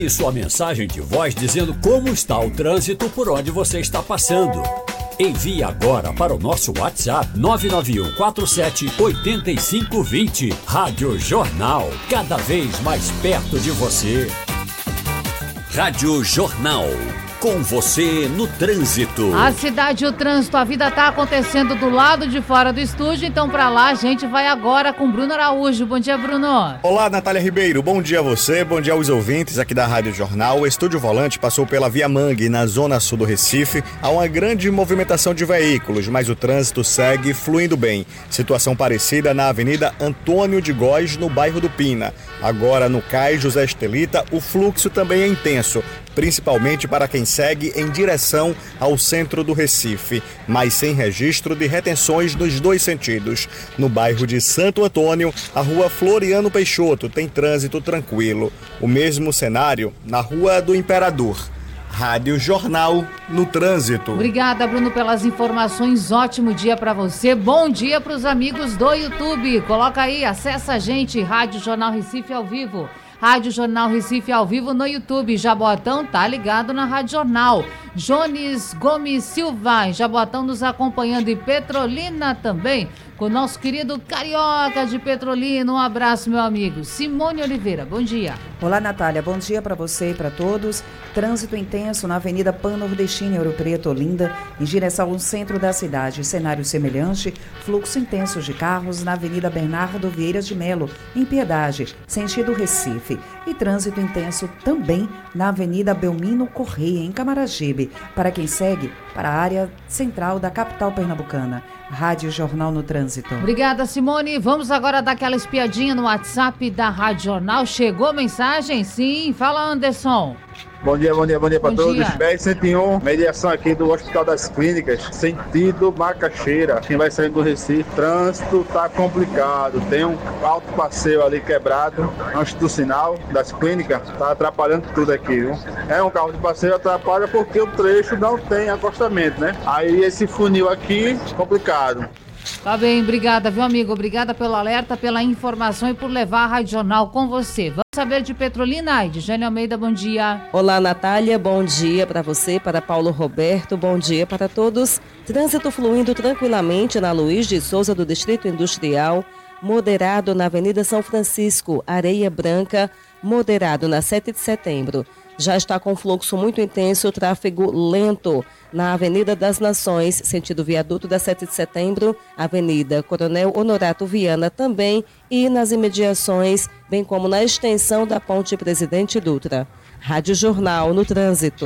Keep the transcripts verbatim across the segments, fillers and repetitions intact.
E sua mensagem de voz dizendo como está o trânsito por onde você está passando. Envie agora para o nosso WhatsApp nove nove um quatro sete oito cinco dois zero. Rádio Jornal, cada vez mais perto de você. Rádio Jornal, com você no trânsito. A cidade e o trânsito, a vida está acontecendo do lado de fora do estúdio, então para lá a gente vai agora com Bruno Araújo. Bom dia, Bruno. Olá, Natália Ribeiro. Bom dia a você, bom dia aos ouvintes aqui da Rádio Jornal. O Estúdio Volante passou pela Via Mangue, na zona sul do Recife. Há uma grande movimentação de veículos, mas o trânsito segue fluindo bem. Situação parecida na Avenida Antônio de Góes, no bairro do Pina. Agora no Cais José Estelita, o fluxo também é intenso, principalmente para quem segue em direção ao centro do Recife, mas sem registro de retenções nos dois sentidos. No bairro de Santo Antônio, a rua Floriano Peixoto tem trânsito tranquilo. O mesmo cenário na Rua do Imperador. Rádio Jornal no trânsito. Obrigada, Bruno, pelas informações. Ótimo dia para você. Bom dia para os amigos do YouTube. Coloca aí, acessa a gente, Rádio Jornal Recife ao vivo. Rádio Jornal Recife ao vivo no YouTube. Jaboatão tá ligado na Rádio Jornal. Jones Gomes Silva, em Jaboatão nos acompanhando, e Petrolina também, com o nosso querido Carioca de Petrolina. Um abraço, meu amigo. Simone Oliveira, bom dia. Olá, Natália, bom dia para você e para todos. Trânsito intenso na Avenida Pan-Nordestina, Ouro Preto, Olinda, em direção ao centro da cidade. Cenário semelhante, fluxo intenso de carros na Avenida Bernardo Vieira de Melo, em Piedade, sentido Recife. E trânsito intenso também na Avenida Belmino Correia, em Camaragibe, para quem segue para a área central da capital pernambucana. Rádio Jornal no trânsito. Obrigada, Simone. Vamos agora dar aquela espiadinha no WhatsApp da Rádio Jornal. Chegou mensagem? Sim. Fala, Anderson. Bom dia, bom dia, bom dia para todos. dia. dez cento e um, mediação aqui do Hospital das Clínicas, sentido Macaxeira. Quem vai saindo do Recife, trânsito tá complicado. Tem um alto passeio ali quebrado antes do sinal das clínicas, tá atrapalhando tudo aqui, viu? É um carro de passeio, atrapalha porque o trecho não tem acostamento, né? Aí esse funil aqui, complicado. Tá bem, obrigada, viu, amigo? Obrigada pelo alerta, pela informação e por levar a Rádio Jornal com você. Vamos saber de Petrolina. Jane Almeida, bom dia. Olá, Natália, bom dia para você, para Paulo Roberto, bom dia para todos. Trânsito fluindo tranquilamente na Luiz de Souza do Distrito Industrial, moderado na Avenida São Francisco, Areia Branca, moderado na sete de setembro. Já está com fluxo muito intenso, tráfego lento na Avenida das Nações, sentido viaduto da sete de setembro, Avenida Coronel Honorato Viana também, e nas imediações, bem como na extensão da Ponte Presidente Dutra. Rádio Jornal no trânsito.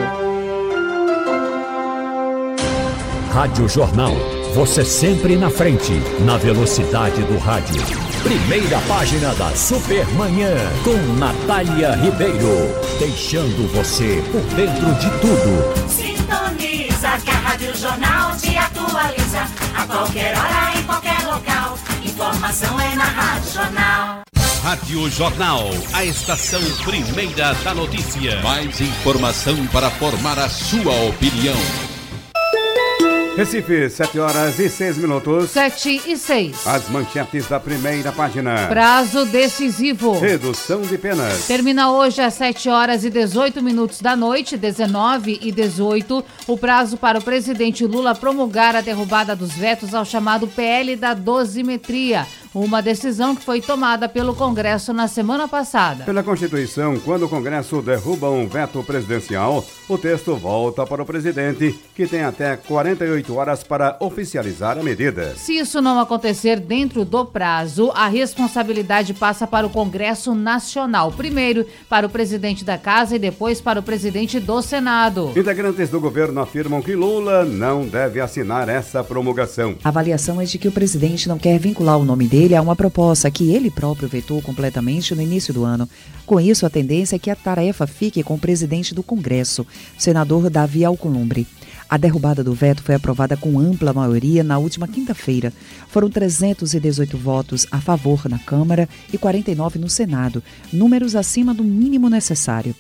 Rádio Jornal, você sempre na frente, na velocidade do rádio. Primeira página da Supermanhã, com Natália Ribeiro, deixando você por dentro de tudo. Sintoniza que a Rádio Jornal te atualiza, a qualquer hora, em qualquer local. Informação é na Rádio Jornal. Rádio Jornal, a estação primeira da notícia. Mais informação para formar a sua opinião. Recife, sete horas e seis minutos. sete e seis. As manchetes da primeira página. Prazo decisivo. Redução de penas. Termina hoje às sete horas e dezoito minutos da noite, dezenove e dezoito, o prazo para o presidente Lula promulgar a derrubada dos vetos ao chamado P L da dosimetria. Uma decisão que foi tomada pelo Congresso na semana passada. Pela Constituição, quando o Congresso derruba um veto presidencial, o texto volta para o presidente, que tem até quarenta e oito horas para oficializar a medida. Se isso não acontecer dentro do prazo, a responsabilidade passa para o Congresso Nacional. Primeiro para o presidente da Casa e depois para o presidente do Senado. Integrantes do governo afirmam que Lula não deve assinar essa promulgação. A avaliação é de que o presidente não quer vincular o nome dele a uma proposta que ele próprio vetou completamente no início do ano. Com isso, a tendência é que a tarefa fique com o presidente do Congresso, senador Davi Alcolumbre. A derrubada do veto foi aprovada com ampla maioria na última quinta-feira. Foram trezentos e dezoito votos a favor na Câmara e quarenta e nove no Senado, números acima do mínimo necessário.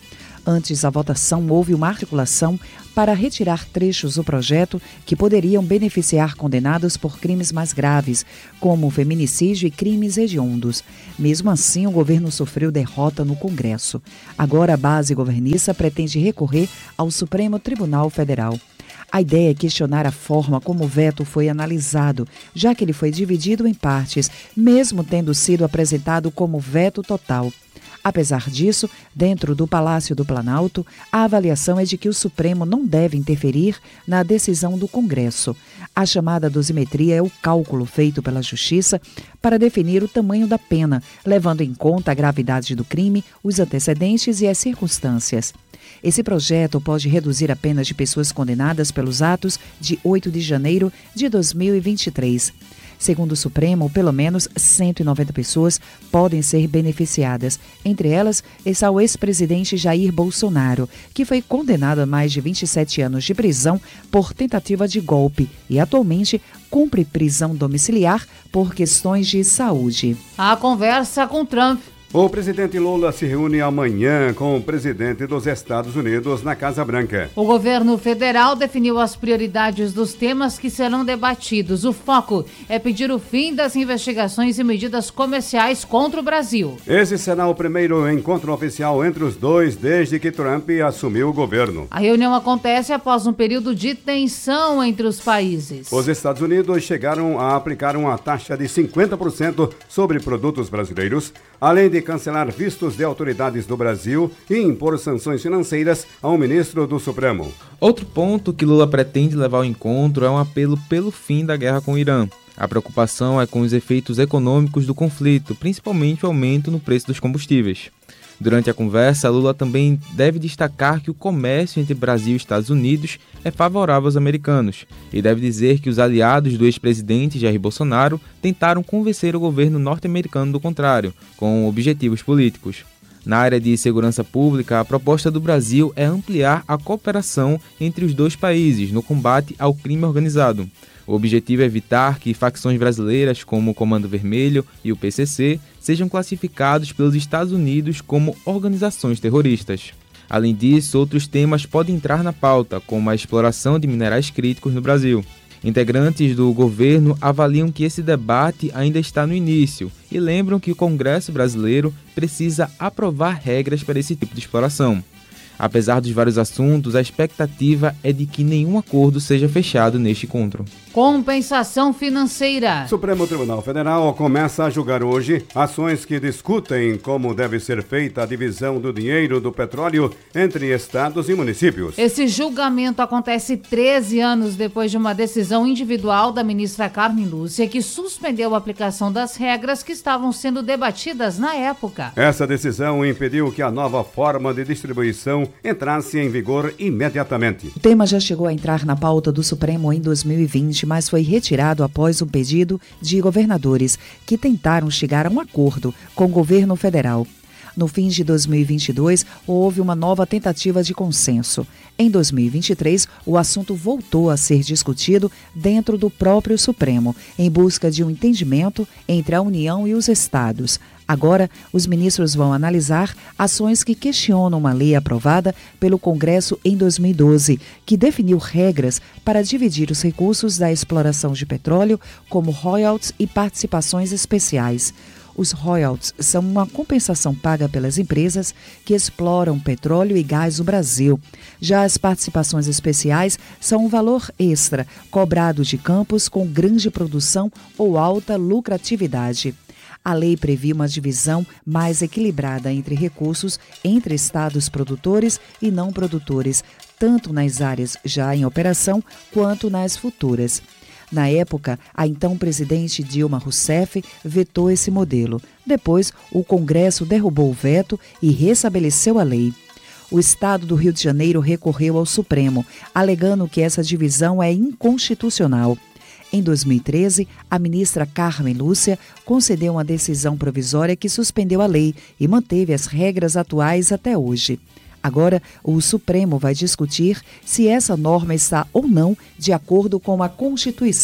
Antes da votação, houve uma articulação para retirar trechos do projeto que poderiam beneficiar condenados por crimes mais graves, como feminicídio e crimes hediondos. Mesmo assim, o governo sofreu derrota no Congresso. Agora, a base governista pretende recorrer ao Supremo Tribunal Federal. A ideia é questionar a forma como o veto foi analisado, já que ele foi dividido em partes, mesmo tendo sido apresentado como veto total. Apesar disso, dentro do Palácio do Planalto, a avaliação é de que o Supremo não deve interferir na decisão do Congresso. A chamada dosimetria é o cálculo feito pela Justiça para definir o tamanho da pena, levando em conta a gravidade do crime, os antecedentes e as circunstâncias. Esse projeto pode reduzir a pena de pessoas condenadas pelos atos de oito de janeiro de dois mil e vinte e três. Segundo o Supremo, pelo menos cento e noventa pessoas podem ser beneficiadas. Entre elas está o ex-presidente Jair Bolsonaro, que foi condenado a mais de vinte e sete anos de prisão por tentativa de golpe e atualmente cumpre prisão domiciliar por questões de saúde. A conversa com Trump. O presidente Lula se reúne amanhã com o presidente dos Estados Unidos na Casa Branca. O governo federal definiu as prioridades dos temas que serão debatidos. O foco é pedir o fim das investigações e medidas comerciais contra o Brasil. Esse será o primeiro encontro oficial entre os dois desde que Trump assumiu o governo. A reunião acontece após um período de tensão entre os países. Os Estados Unidos chegaram a aplicar uma taxa de cinquenta por cento sobre produtos brasileiros, além de cancelar vistos de autoridades do Brasil e impor sanções financeiras ao ministro do Supremo. Outro ponto que Lula pretende levar ao encontro é um apelo pelo fim da guerra com o Irã. A preocupação é com os efeitos econômicos do conflito, principalmente o aumento no preço dos combustíveis. Durante a conversa, Lula também deve destacar que o comércio entre Brasil e Estados Unidos é favorável aos americanos e deve dizer que os aliados do ex-presidente Jair Bolsonaro tentaram convencer o governo norte-americano do contrário, com objetivos políticos. Na área de segurança pública, a proposta do Brasil é ampliar a cooperação entre os dois países no combate ao crime organizado. O objetivo é evitar que facções brasileiras como o Comando Vermelho e o P C C sejam classificados pelos Estados Unidos como organizações terroristas. Além disso, outros temas podem entrar na pauta, como a exploração de minerais críticos no Brasil. Integrantes do governo avaliam que esse debate ainda está no início e lembram que o Congresso brasileiro precisa aprovar regras para esse tipo de exploração. Apesar dos vários assuntos, a expectativa é de que nenhum acordo seja fechado neste encontro. Compensação financeira. Supremo Tribunal Federal começa a julgar hoje ações que discutem como deve ser feita a divisão do dinheiro do petróleo entre estados e municípios. Esse julgamento acontece treze anos depois de uma decisão individual da ministra Carmen Lúcia, que suspendeu a aplicação das regras que estavam sendo debatidas na época. Essa decisão impediu que a nova forma de distribuição entrasse em vigor imediatamente. O tema já chegou a entrar na pauta do Supremo em dois mil e vinte, mas foi retirado após um pedido de governadores que tentaram chegar a um acordo com o governo federal. No fim de dois mil e vinte e dois, houve uma nova tentativa de consenso. Em dois mil e vinte e três, o assunto voltou a ser discutido dentro do próprio Supremo, em busca de um entendimento entre a União e os estados. Agora, os ministros vão analisar ações que questionam uma lei aprovada pelo Congresso em dois mil e doze, que definiu regras para dividir os recursos da exploração de petróleo, como royalties e participações especiais. Os royalties são uma compensação paga pelas empresas que exploram petróleo e gás no Brasil. Já as participações especiais são um valor extra cobrado de campos com grande produção ou alta lucratividade. A lei previa uma divisão mais equilibrada entre recursos entre estados produtores e não produtores, tanto nas áreas já em operação quanto nas futuras. Na época, a então presidente Dilma Rousseff vetou esse modelo. Depois, o Congresso derrubou o veto e restabeleceu a lei. O estado do Rio de Janeiro recorreu ao Supremo, alegando que essa divisão é inconstitucional. Em dois mil e treze, a ministra Carmen Lúcia concedeu uma decisão provisória que suspendeu a lei e manteve as regras atuais até hoje. Agora, o Supremo vai discutir se essa norma está ou não de acordo com a Constituição.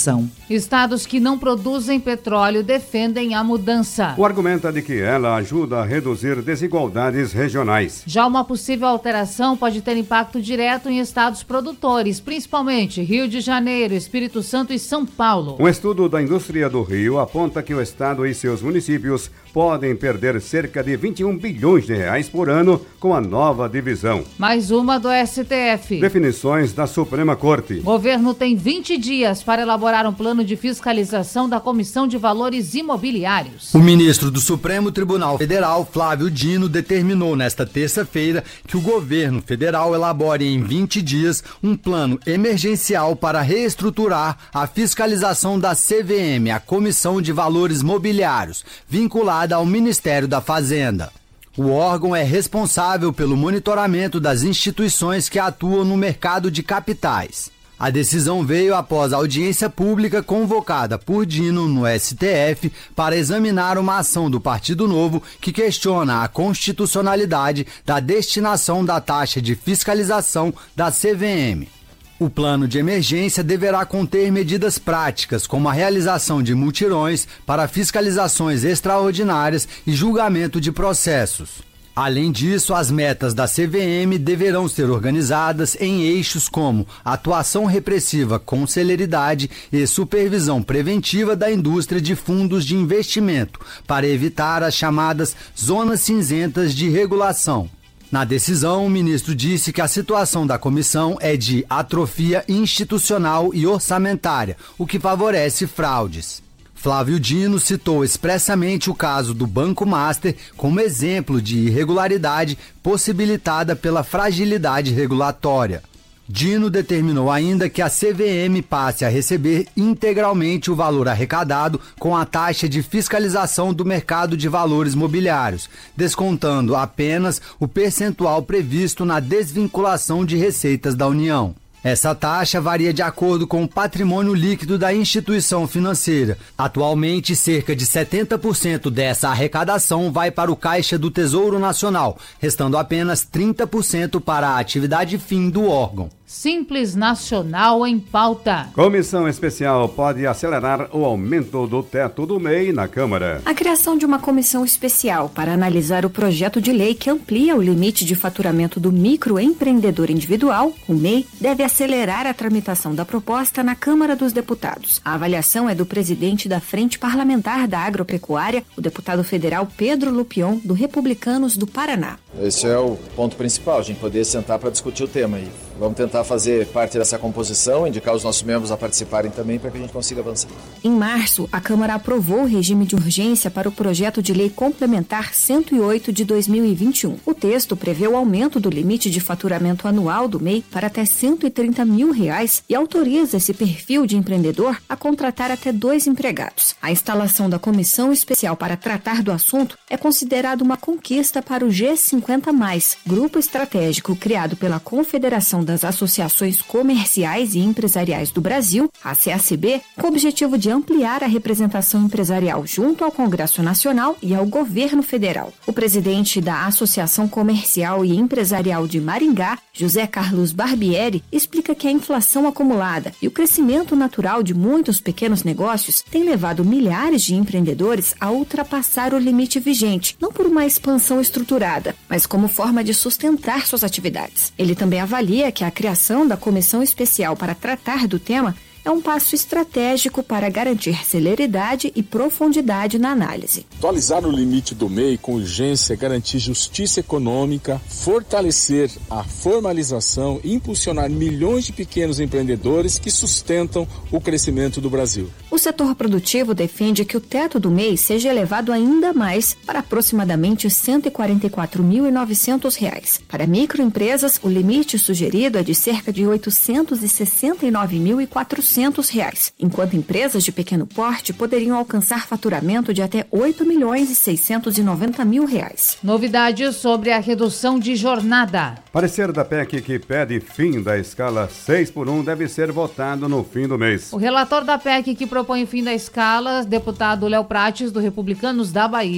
Estados que não produzem petróleo defendem a mudança. O argumento é de que ela ajuda a reduzir desigualdades regionais. Já uma possível alteração pode ter impacto direto em estados produtores, principalmente Rio de Janeiro, Espírito Santo e São Paulo. Um estudo da indústria do Rio aponta que o estado e seus municípios podem perder cerca de vinte e um bilhões de reais por ano com a nova divisão. Mais uma do S T F. Definições da Suprema Corte. O governo tem vinte dias para elaborar um plano de fiscalização da Comissão de Valores Imobiliários. O ministro do Supremo Tribunal Federal, Flávio Dino, determinou nesta terça-feira que o governo federal elabore em vinte dias um plano emergencial para reestruturar a fiscalização da C V M, a Comissão de Valores Mobiliários, vinculada ao Ministério da Fazenda. O órgão é responsável pelo monitoramento das instituições que atuam no mercado de capitais. A decisão veio após a audiência pública convocada por Dino no S T F para examinar uma ação do Partido Novo que questiona a constitucionalidade da destinação da taxa de fiscalização da C V M. O plano de emergência deverá conter medidas práticas, como a realização de mutirões para fiscalizações extraordinárias e julgamento de processos. Além disso, as metas da C V M deverão ser organizadas em eixos como atuação repressiva com celeridade e supervisão preventiva da indústria de fundos de investimento, para evitar as chamadas zonas cinzentas de regulação. Na decisão, o ministro disse que a situação da comissão é de atrofia institucional e orçamentária, o que favorece fraudes. Flávio Dino citou expressamente o caso do Banco Master como exemplo de irregularidade possibilitada pela fragilidade regulatória. Dino determinou ainda que a C V M passe a receber integralmente o valor arrecadado com a taxa de fiscalização do mercado de valores mobiliários, descontando apenas o percentual previsto na desvinculação de receitas da União. Essa taxa varia de acordo com o patrimônio líquido da instituição financeira. Atualmente, cerca de setenta por cento dessa arrecadação vai para o Caixa do Tesouro Nacional, restando apenas trinta por cento para a atividade fim do órgão. Simples Nacional em pauta. Comissão especial pode acelerar o aumento do teto do M E I na Câmara. A criação de uma comissão especial para analisar o projeto de lei que amplia o limite de faturamento do microempreendedor individual, o M E I, deve acelerar a tramitação da proposta na Câmara dos Deputados. A avaliação é do presidente da Frente Parlamentar da Agropecuária, o deputado federal Pedro Lupion, do Republicanos do Paraná. Esse é o ponto principal, a gente poder sentar para discutir o tema aí. Vamos tentar fazer parte dessa composição, indicar os nossos membros a participarem também para que a gente consiga avançar. Em março, a Câmara aprovou o regime de urgência para o projeto de lei complementar cento e oito de dois mil e vinte e um. O texto prevê o aumento do limite de faturamento anual do M E I para até cento e trinta mil reais e autoriza esse perfil de empreendedor a contratar até dois empregados. A instalação da comissão especial para tratar do assunto é considerada uma conquista para o G cinquenta mais, grupo estratégico criado pela Confederação das Associações Comerciais e Empresariais do Brasil, a C A C B, com o objetivo de ampliar a representação empresarial junto ao Congresso Nacional e ao governo federal. O presidente da Associação Comercial e Empresarial de Maringá, José Carlos Barbieri, explica que a inflação acumulada e o crescimento natural de muitos pequenos negócios tem levado milhares de empreendedores a ultrapassar o limite vigente, não por uma expansão estruturada, mas como forma de sustentar suas atividades. Ele também avalia que a criação da comissão especial para tratar do tema é um passo estratégico para garantir celeridade e profundidade na análise. Atualizar o limite do M E I com urgência, garantir justiça econômica, fortalecer a formalização e impulsionar milhões de pequenos empreendedores que sustentam o crescimento do Brasil. O setor produtivo defende que o teto do M E I seja elevado ainda mais para aproximadamente cento e quarenta e quatro mil e novecentos reais. Para microempresas, o limite sugerido é de cerca de oitocentos e sessenta e nove mil e quatrocentos reais, enquanto empresas de pequeno porte poderiam alcançar faturamento de até oito milhões e seiscentos e noventa mil reais. Novidades sobre a redução de jornada. Parecer da P E C que pede fim da escala seis por um deve ser votado no fim do mês. O relator da P E C que propõe o fim da escala, deputado Léo Prates, do Republicanos da Bahia,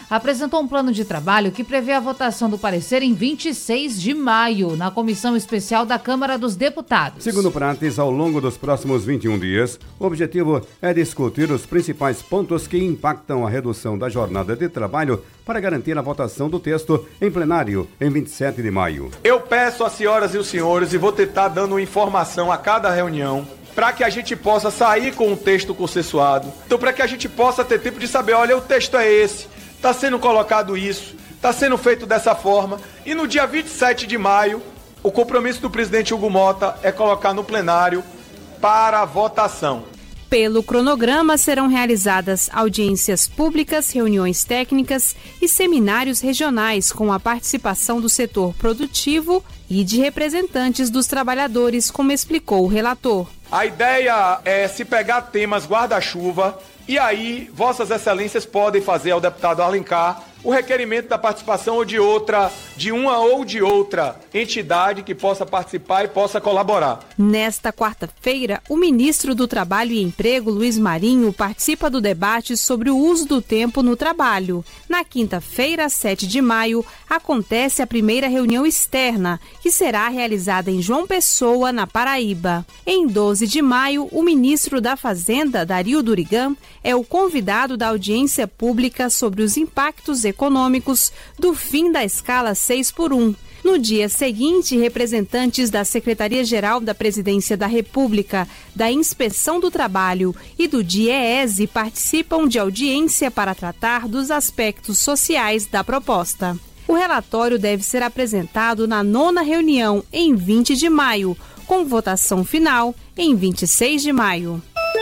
apresentou um plano de trabalho que prevê a votação do parecer em vinte e seis de maio, na Comissão Especial da Câmara dos Deputados. Segundo Prates, ao longo dos próximos vinte e um dias, o objetivo é discutir os principais pontos que impactam a redução da jornada de trabalho para garantir a votação do texto em plenário em vinte e sete de maio. Eu peço às senhoras e os senhores, e vou tentar dando informação a cada reunião, para que a gente possa sair com o texto consensuado. Então, para que a gente possa ter tempo de saber, olha, o texto é esse, está sendo colocado isso, está sendo feito dessa forma, e no dia vinte e sete de maio, o compromisso do presidente Hugo Mota é colocar no plenário para votação. Pelo cronograma, serão realizadas audiências públicas, reuniões técnicas e seminários regionais com a participação do setor produtivo e de representantes dos trabalhadores, como explicou o relator. A ideia é se pegar temas guarda-chuva e aí Vossas Excelências podem fazer ao deputado Alencar o requerimento da participação ou de outra, de uma ou de outra entidade que possa participar e possa colaborar. Nesta quarta-feira, o ministro do Trabalho e Emprego, Luiz Marinho, participa do debate sobre o uso do tempo no trabalho. Na quinta-feira, sete de maio, acontece a primeira reunião externa, que será realizada em João Pessoa, na Paraíba. Em doze de maio, o ministro da Fazenda, Dario Durigan, é o convidado da audiência pública sobre os impactos econômicos do fim da escala seis por um. No dia seguinte, representantes da Secretaria-Geral da Presidência da República, da Inspeção do Trabalho e do DIEESE participam de audiência para tratar dos aspectos sociais da proposta. O relatório deve ser apresentado na nona reunião, em vinte de maio, com votação final em vinte e seis de maio.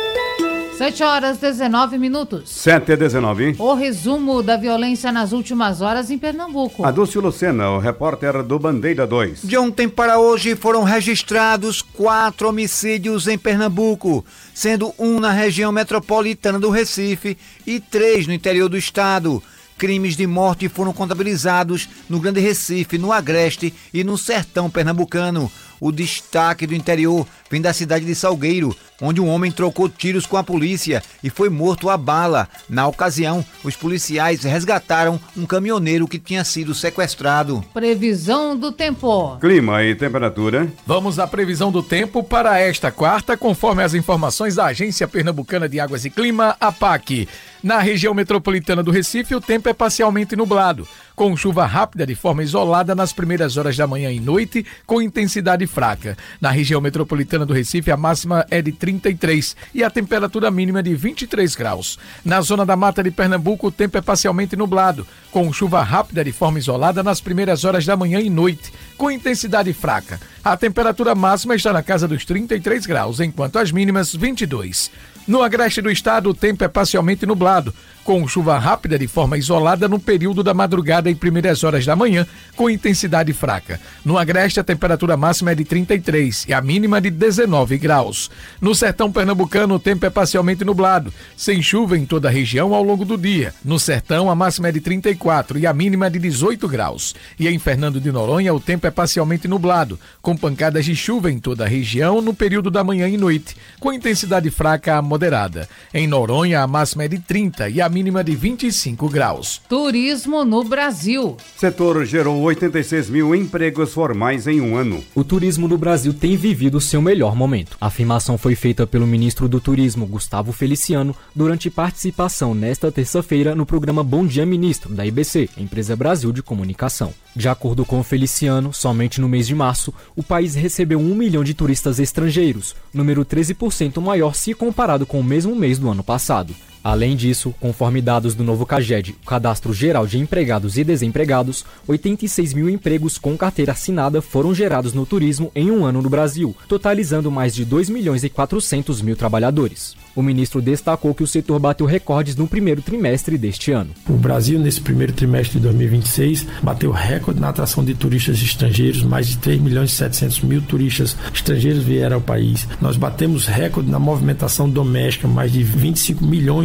sete horas e dezenove minutos. sete e dezenove. O resumo da violência nas últimas horas em Pernambuco. Adúcio Lucena, o repórter do Bandeira dois. De ontem para hoje foram registrados quatro homicídios em Pernambuco, sendo um na região metropolitana do Recife e três no interior do estado. Crimes de morte foram contabilizados no Grande Recife, no Agreste e no Sertão Pernambucano. O destaque do interior vem da cidade de Salgueiro, onde um homem trocou tiros com a polícia e foi morto a bala. Na ocasião, os policiais resgataram um caminhoneiro que tinha sido sequestrado. Previsão do tempo. Clima e temperatura. Vamos à previsão do tempo para esta quarta, conforme as informações da Agência Pernambucana de Águas e Clima, A P A C. Na região metropolitana do Recife, o tempo é parcialmente nublado, com chuva rápida de forma isolada nas primeiras horas da manhã e noite, com intensidade fraca. Na região metropolitana do Recife, a máxima é de trinta e três e a temperatura mínima de vinte e três graus. Na zona da Mata de Pernambuco, o tempo é parcialmente nublado, com chuva rápida de forma isolada nas primeiras horas da manhã e noite, com intensidade fraca. A temperatura máxima está na casa dos trinta e três graus, enquanto as mínimas vinte e dois. No agreste do estado, o tempo é parcialmente nublado, com chuva rápida de forma isolada no período da madrugada e primeiras horas da manhã, com intensidade fraca. No agreste, a temperatura máxima é de trinta e três e a mínima de dezenove graus. No sertão pernambucano, o tempo é parcialmente nublado, sem chuva em toda a região ao longo do dia. No sertão, a máxima é de trinta e quatro e a mínima de dezoito graus. E em Fernando de Noronha, o tempo é parcialmente nublado, com pancadas de chuva em toda a região no período da manhã e noite, com intensidade fraca a moderada. Em Noronha, a máxima é de trinta e a mínima de vinte e cinco graus. Turismo no Brasil. Setor gerou oitenta e seis mil empregos formais em um ano. O turismo no Brasil tem vivido seu melhor momento. A afirmação foi feita pelo ministro do Turismo, Gustavo Feliciano, durante participação nesta terça-feira no programa Bom Dia Ministro, da I B C, Empresa Brasil de Comunicação. De acordo com o Feliciano, somente no mês de março, o país recebeu um milhão de turistas estrangeiros, número treze por cento maior se comparado com o mesmo mês do ano passado. Além disso, conforme dados do novo CAGED, o Cadastro Geral de Empregados e Desempregados, oitenta e seis mil empregos com carteira assinada foram gerados no turismo em um ano no Brasil, totalizando mais de dois milhões e quatrocentos mil trabalhadores. O ministro destacou que o setor bateu recordes no primeiro trimestre deste ano. O Brasil, nesse primeiro trimestre de dois mil e vinte e seis, bateu recorde na atração de turistas estrangeiros, mais de três milhões e setecentos mil turistas estrangeiros vieram ao país. Nós batemos recorde na movimentação doméstica, mais de vinte e cinco milhões de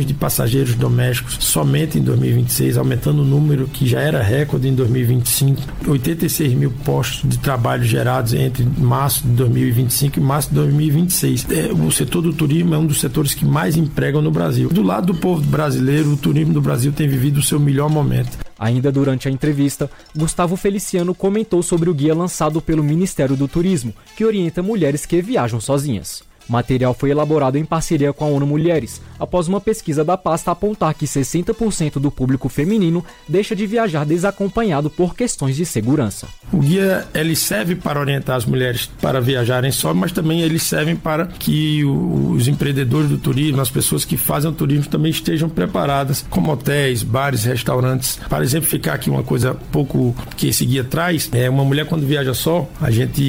de passageiros domésticos somente em dois mil e vinte e seis, aumentando o número que já era recorde em dois mil e vinte e cinco. oitenta e seis mil postos de trabalho gerados entre março de dois mil e vinte e cinco e março de dois mil e vinte e seis. É, o setor do turismo é um dos setores que mais empregam no Brasil. Do lado do povo brasileiro, o turismo do Brasil tem vivido o seu melhor momento. Ainda durante a entrevista, Gustavo Feliciano comentou sobre o guia lançado pelo Ministério do Turismo, que orienta mulheres que viajam sozinhas. O material foi elaborado em parceria com a ONU Mulheres, após uma pesquisa da pasta apontar que sessenta por cento do público feminino deixa de viajar desacompanhado por questões de segurança. O guia ele serve para orientar as mulheres para viajarem só, mas também eles servem para que os empreendedores do turismo, as pessoas que fazem o turismo também estejam preparadas, como hotéis, bares, restaurantes. Para exemplificar aqui uma coisa pouco que esse guia traz, é uma mulher quando viaja só, a gente